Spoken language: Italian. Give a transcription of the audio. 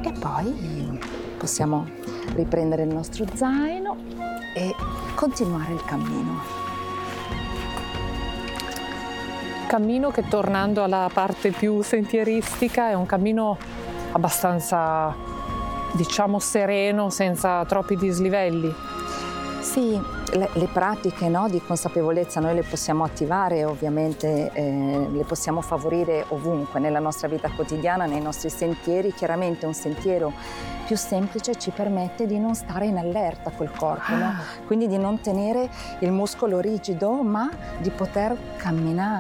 E poi possiamo riprendere il nostro zaino e continuare il cammino. Cammino che, tornando alla parte più sentieristica, è un cammino abbastanza, diciamo, sereno, senza troppi dislivelli. Sì, le pratiche, no, di consapevolezza noi le possiamo attivare, ovviamente le possiamo favorire ovunque, nella nostra vita quotidiana, nei nostri sentieri. Chiaramente un sentiero più semplice ci permette di non stare in allerta col corpo, no? Quindi di non tenere il muscolo rigido, ma di poter camminare.